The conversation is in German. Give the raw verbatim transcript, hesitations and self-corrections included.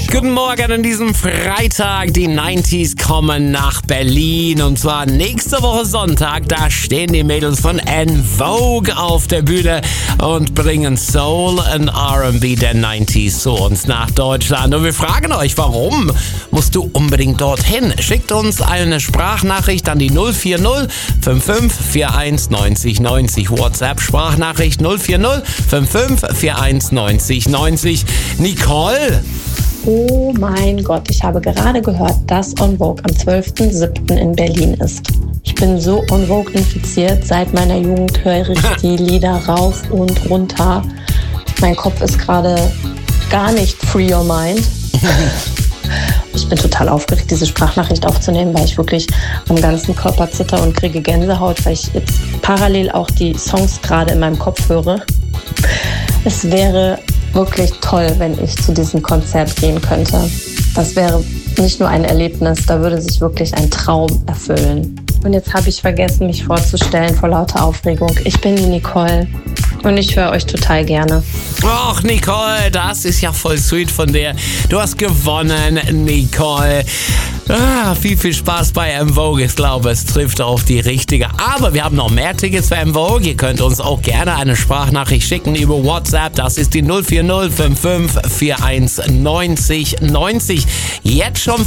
Guten Morgen an diesem Freitag. Die neunziger kommen nach Berlin und zwar nächste Woche Sonntag. Da stehen die Mädels von En Vogue auf der Bühne und bringen Soul und R and B der neunziger zu uns nach Deutschland. Und wir fragen euch, warum musst du unbedingt dorthin? Schickt uns eine Sprachnachricht an die null vier null fünf fünf vier eins neun null neun null. WhatsApp-Sprachnachricht null vier null fünf fünf vier eins neun null neun null. Nicole! Oh mein Gott, ich habe gerade gehört, dass En Vogue am zwölften siebten in Berlin ist. Ich bin so En Vogue infiziert. Seit meiner Jugend höre ich die Lieder rauf und runter. Mein Kopf ist gerade gar nicht free your mind. Ich bin total aufgeregt, diese Sprachnachricht aufzunehmen, weil ich wirklich am ganzen Körper zitter und kriege Gänsehaut, weil ich jetzt parallel auch die Songs gerade in meinem Kopf höre. Es wäre wirklich toll, wenn ich zu diesem Konzert gehen könnte. Das wäre nicht nur ein Erlebnis, da würde sich wirklich ein Traum erfüllen. Und jetzt habe ich vergessen, mich vorzustellen vor lauter Aufregung. Ich bin die Nicole und ich höre euch total gerne. Och, Nicole, das ist ja voll sweet von dir. Du hast gewonnen, Nicole. Ah, viel, viel Spaß bei En Vogue. Ich glaube, es trifft auf die richtige. Aber wir haben noch mehr Tickets für En Vogue. Ihr könnt uns auch gerne eine Sprachnachricht schicken über WhatsApp. Das ist die null vier null fünf fünf vier eins neun null neun null. Jetzt schon